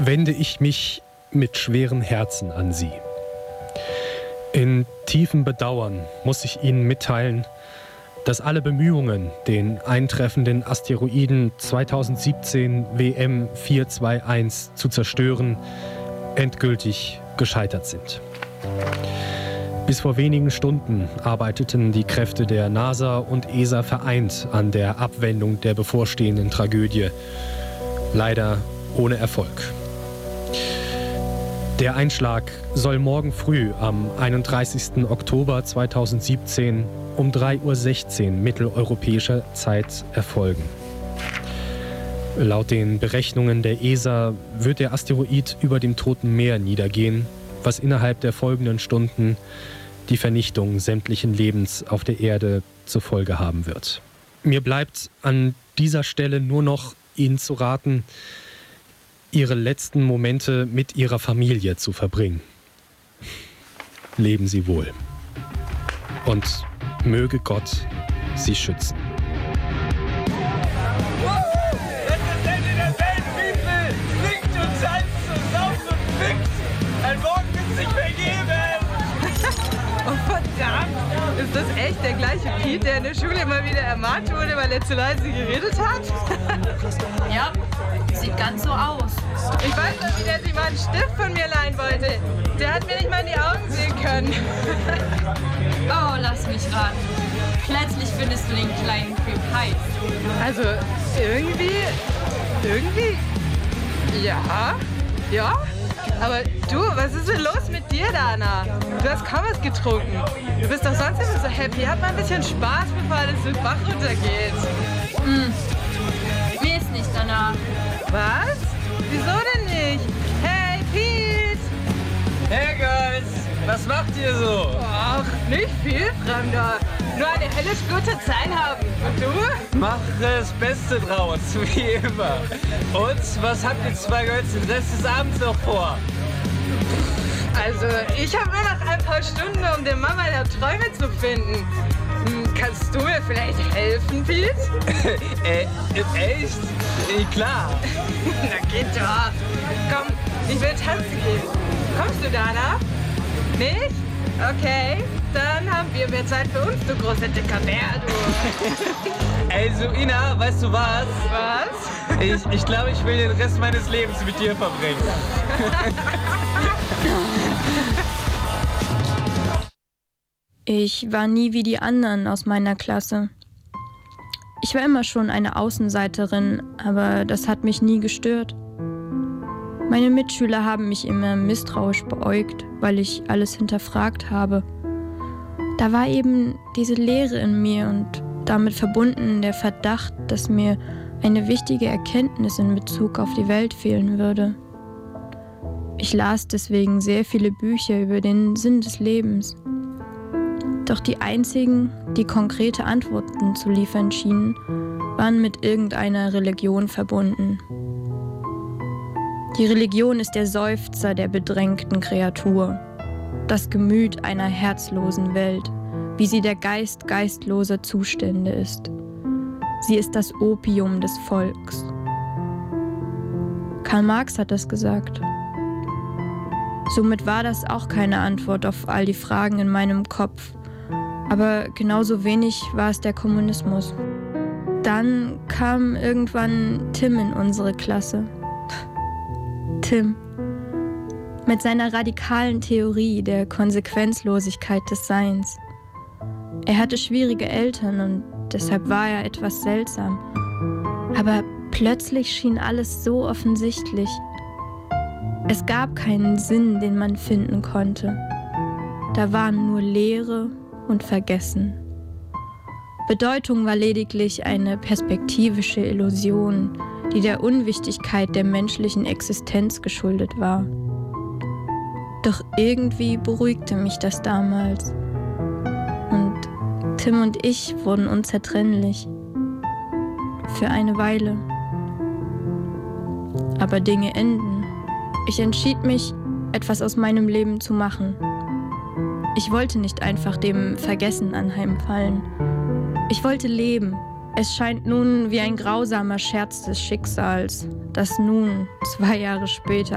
wende ich mich mit schwerem Herzen an Sie. In tiefem Bedauern muss ich Ihnen mitteilen, dass alle Bemühungen, den eintreffenden Asteroiden 2017 WM 421 zu zerstören, endgültig gescheitert sind. Bis vor wenigen Stunden arbeiteten die Kräfte der NASA und ESA vereint an der Abwendung der bevorstehenden Tragödie. Leider ohne Erfolg. Der Einschlag soll morgen früh am 31. Oktober 2017 um 3:16 Uhr mitteleuropäischer Zeit erfolgen. Laut den Berechnungen der ESA wird der Asteroid über dem Toten Meer niedergehen, was innerhalb der folgenden Stunden die Vernichtung sämtlichen Lebens auf der Erde zur Folge haben wird. Mir bleibt an dieser Stelle nur noch, Ihnen zu raten, Ihre letzten Momente mit Ihrer Familie zu verbringen. Leben Sie wohl. Und möge Gott Sie schützen. Das ist das Ende der Welt, People! Singt und tanzt und sauft und fickt! Ein Morgen wird sich vergeben! Oh verdammt! Ist das echt der gleiche Pete, der in der Schule immer wieder ermahnt wurde, weil er zu leise geredet hat? Ja, sieht ganz so aus. Ich weiß noch, wie der sich mal einen Stift von mir leihen wollte. Der hat mir nicht mal in die Augen sehen können. Oh, lass mich raten. Plötzlich findest du den kleinen Creep heiß. Also, irgendwie, ja. Aber du, was ist denn los mit dir, Dana? Du hast kaum was getrunken. Du bist doch sonst immer so happy. Hab mal ein bisschen Spaß, bevor alles den Bach runtergeht. Mir ist nicht danach. Was? Wieso denn nicht? Hey, Pete! Hey Girls, was macht ihr so? Ach, nicht viel, Fremder. Nur eine helle, gute Zeit haben. Und du? Mach das Beste draus, wie immer. Und was habt ihr zwei Girls den Rest des Abends noch vor? Also, ich habe nur noch ein paar Stunden, um den Mann meiner Träume zu finden. Kannst du mir vielleicht helfen, Pete? Echt? Klar. Na geht doch. Komm, ich will tanzen gehen. Kommst du, Dana? Nicht? Okay, dann haben wir mehr Zeit für uns, du großer dicker Bär, du. Also Ina, weißt du was? Was? Ich glaube, ich will den Rest meines Lebens mit dir verbringen. Ich war nie wie die anderen aus meiner Klasse. Ich war immer schon eine Außenseiterin, aber das hat mich nie gestört. Meine Mitschüler haben mich immer misstrauisch beäugt, weil ich alles hinterfragt habe. Da war eben diese Leere in mir und damit verbunden der Verdacht, dass mir eine wichtige Erkenntnis in Bezug auf die Welt fehlen würde. Ich las deswegen sehr viele Bücher über den Sinn des Lebens. Doch die einzigen, die konkrete Antworten zu liefern schienen, waren mit irgendeiner Religion verbunden. Die Religion ist der Seufzer der bedrängten Kreatur, das Gemüt einer herzlosen Welt, wie sie der Geist geistloser Zustände ist. Sie ist das Opium des Volks. Karl Marx hat das gesagt. Somit war das auch keine Antwort auf all die Fragen in meinem Kopf. Aber genauso wenig war es der Kommunismus. Dann kam irgendwann Tim in unsere Klasse. Tim. Mit seiner radikalen Theorie der Konsequenzlosigkeit des Seins. Er hatte schwierige Eltern und deshalb war er etwas seltsam. Aber plötzlich schien alles so offensichtlich. Es gab keinen Sinn, den man finden konnte. Da waren nur Leere und Vergessen. Bedeutung war lediglich eine perspektivische Illusion, die der Unwichtigkeit der menschlichen Existenz geschuldet war. Doch irgendwie beruhigte mich das damals. Und Tim und ich wurden unzertrennlich. Für eine Weile. Aber Dinge enden. Ich entschied mich, etwas aus meinem Leben zu machen. Ich wollte nicht einfach dem Vergessen anheimfallen. Ich wollte leben. Es scheint nun wie ein grausamer Scherz des Schicksals, dass nun, 2 Jahre später,